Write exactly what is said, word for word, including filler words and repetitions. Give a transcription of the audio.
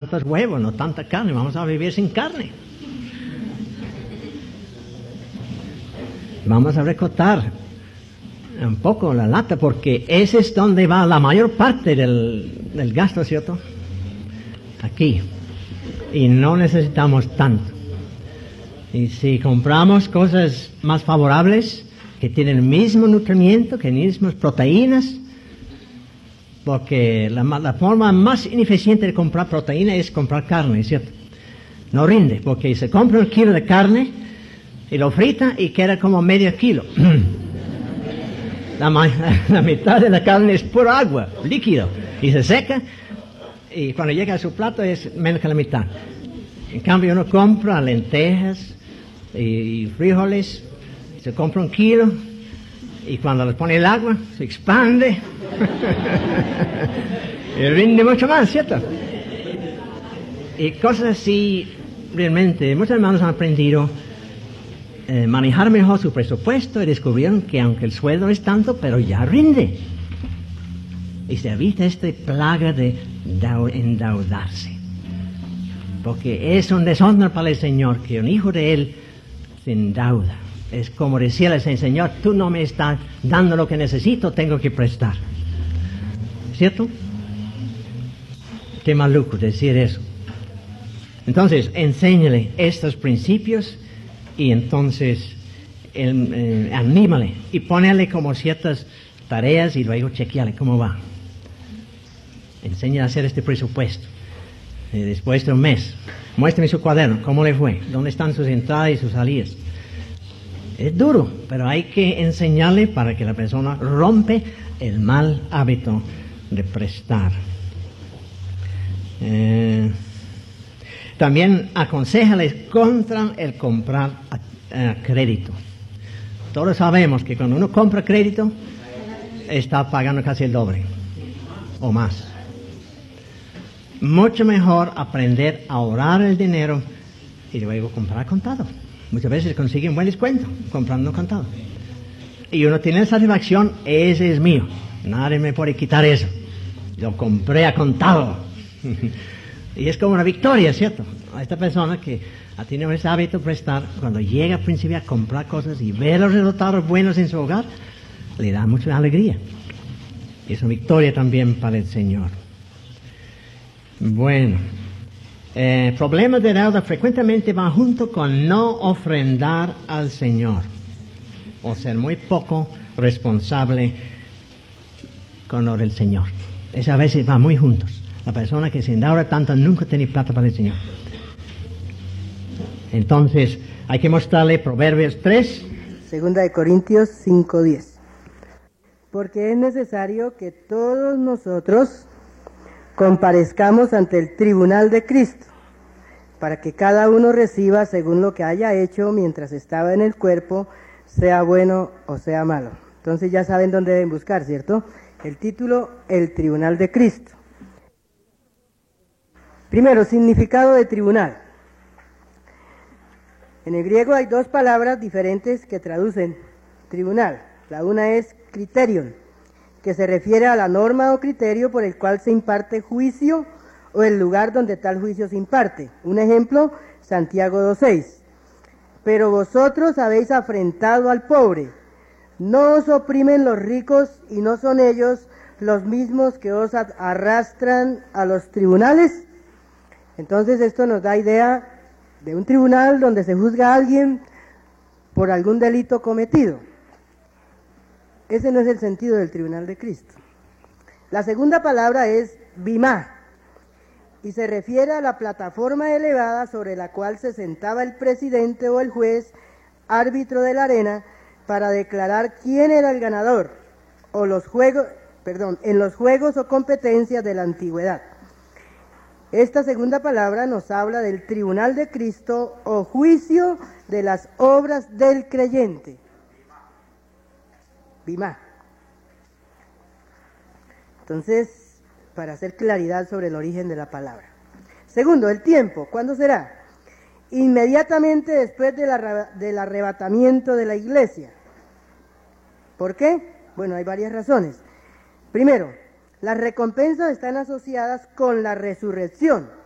tantos huevos, no tanta carne, vamos a vivir sin carne. Vamos a recortar un poco la lata, porque ese es donde va la mayor parte del, del gasto, ¿cierto? Aquí. Y no necesitamos tanto. Y si compramos cosas más favorables, que tienen el mismo nutrimiento, que mismas proteínas, porque la, la forma más ineficiente de comprar proteína es comprar carne, ¿cierto? No rinde, porque se compra un kilo de carne y lo frita y queda como medio kilo. La, la mitad de la carne es pura agua, líquido, y se seca, y cuando llega a su plato es menos que la mitad. En cambio uno compra lentejas y frijoles, se compra un kilo, y cuando le pone el agua, se expande, y rinde mucho más, ¿cierto? Y cosas así, realmente, muchos hermanos han aprendido eh, manejar mejor su presupuesto y descubrieron que aunque el sueldo no es tanto, pero ya rinde. Y se evita esta plaga de endeudarse. Porque es un deshonor para el Señor que un hijo de Él se endeuda. Es como decirle al Señor, tú no me estás dando lo que necesito, tengo que prestar. ¿Cierto? Qué maluco decir eso. Entonces, enséñale estos principios y entonces el, eh, anímale y ponele como ciertas tareas y luego chequeale cómo va. Enséñale a hacer este presupuesto. Eh, después de un mes, muéstrame su cuaderno, cómo le fue, dónde están sus entradas y sus salidas. Es duro, pero hay que enseñarle para que la persona rompe el mal hábito de prestar. Eh, también aconséjales contra el comprar a, a crédito. Todos sabemos que cuando uno compra crédito, está pagando casi el doble o más. Mucho mejor aprender a ahorrar el dinero y luego comprar contado. Muchas veces consigue un buen descuento comprando contado. Y uno tiene la satisfacción, ese es mío. Nadie me puede quitar eso. Lo compré a contado. Y es como una victoria, ¿cierto? A esta persona que ha tenido ese hábito de prestar, cuando llega al principio a comprar cosas y ve los resultados buenos en su hogar, le da mucha alegría. Y es una victoria también para el Señor. Bueno. Eh, problemas de deuda frecuentemente van junto con no ofrendar al Señor o ser muy poco responsable con lo del Señor. Eso a veces va muy juntos. La persona que se endeuda tanto nunca tiene plata para el Señor. Entonces hay que mostrarle Proverbios tres. Segunda de Corintios cinco diez. Porque es necesario que todos nosotros comparezcamos ante el tribunal de Cristo, para que cada uno reciba según lo que haya hecho mientras estaba en el cuerpo, sea bueno o sea malo. Entonces ya saben dónde deben buscar, ¿cierto? El título, el tribunal de Cristo. Primero, significado de tribunal. En el griego hay dos palabras diferentes que traducen tribunal. La una es criterion, que se refiere a la norma o criterio por el cual se imparte juicio o el lugar donde tal juicio se imparte. Un ejemplo, Santiago dos seis. Pero vosotros habéis afrentado al pobre. ¿No os oprimen los ricos y no son ellos los mismos que os arrastran a los tribunales? Entonces esto nos da idea de un tribunal donde se juzga a alguien por algún delito cometido. Ese no es el sentido del tribunal de Cristo. La segunda palabra es bimá, y se refiere a la plataforma elevada sobre la cual se sentaba el presidente o el juez, árbitro de la arena, para declarar quién era el ganador, o los juegos, perdón, en los juegos o competencias de la antigüedad. Esta segunda palabra nos habla del tribunal de Cristo o juicio de las obras del creyente. Bimá. Entonces, para hacer claridad sobre el origen de la palabra. Segundo, el tiempo. ¿Cuándo será? Inmediatamente después de la, del arrebatamiento de la iglesia. ¿Por qué? Bueno, hay varias razones. Primero, las recompensas están asociadas con la resurrección.